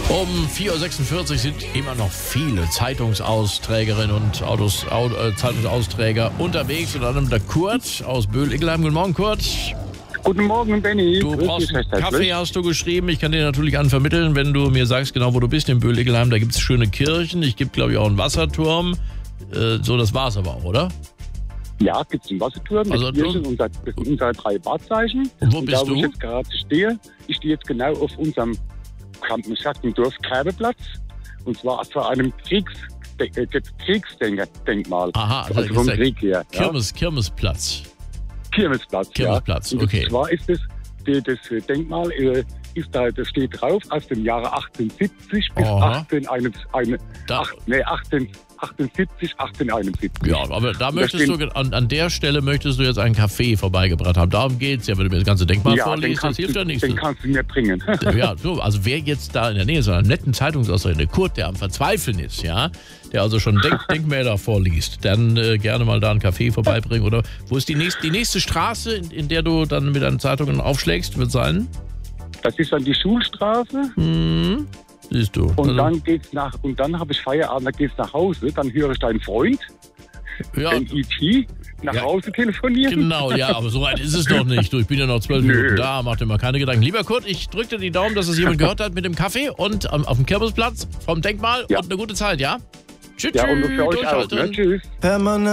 Um 4.46 Uhr sind immer noch viele Zeitungsausträgerinnen und Zeitungsausträger unterwegs. Unter anderem der Kurt aus Böhl-Iggelheim. Guten Morgen, Kurt. Guten Morgen, Benny. Du brauchst einen Kaffee, hast du geschrieben. Ich kann dir natürlich einen vermitteln, wenn du mir sagst, genau wo du bist, in Böhl-Iggelheim. Da gibt es schöne Kirchen. Ich gibt, glaube ich, auch einen Wasserturm. So, das war's aber auch, oder? Ja, gibt es einen Wasserturm, Also, Kirchen, das sind unsere 3 Wahrzeichen. Und wo bist da, wo du? ich jetzt gerade stehe, ich stehe jetzt genau auf unserem Dorf Kerbeplatz. Und zwar vor einem Kriegsdenkmal. Aha, also vom Krieg her. Kirmesplatz. Kirmesplatz, Kirmesplatz, ja. okay. Und zwar ist das Denkmal, da steht drauf, aus dem Jahre 1870 bis 1871. Ja, aber da möchtest du, an der Stelle möchtest du jetzt einen Kaffee vorbeigebracht haben. Darum geht's ja, wenn du mir das ganze Denkmal vorliest, das hilft ja nichts. Den kannst du mir bringen. Ja, so, also wer jetzt da in der Nähe so einem netten Zeitungsausträger, der Kurt, der am Verzweifeln ist, ja, der also schon Denkmäler vorliest, dann gerne mal da einen Kaffee vorbeibringen. Oder wo ist die nächste Straße, in der du dann mit deinen Zeitungen aufschlägst, wird sein? Das ist dann die Schulstraße. Siehst du. Und dann habe ich Feierabend, dann geht's nach Hause, dann höre ich deinen Freund, den E.T., nach Hause telefonieren. Genau, ja, aber so weit ist es noch nicht. Du, ich bin ja noch 12 Minuten da, mach dir mal keine Gedanken. Lieber Kurt, ich drücke dir die Daumen, dass es jemand gehört hat mit dem Kaffee und auf dem Kirmesplatz vom Denkmal und eine gute Zeit, ja? Tschüss, ja, und für euch auch, ne? Tschüss.